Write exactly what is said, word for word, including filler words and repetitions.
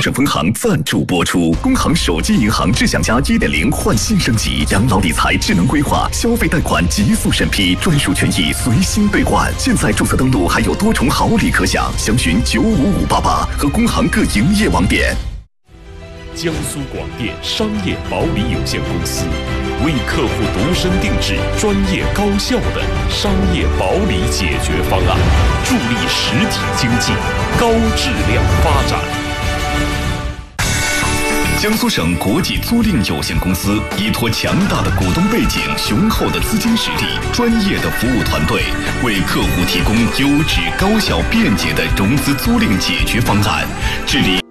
省分行赞助播出。工行手机银行智享家 一点零 换新升级，养老理财智能规划，消费贷款极速审批，专属权益随心兑换。现在注册登录还有多重好礼可享，详询九五五八八和工行各营业网点。 江苏广电商业保理有限公司为客户度身定制、专业高效的商业保理解决方案，助力实体经济高质量发展。 江苏省国际租赁有限公司依托强大的股东背景、雄厚的资金实力、专业的服务团队，为客户提供优质、高效、便捷的融资租赁解决方案，致力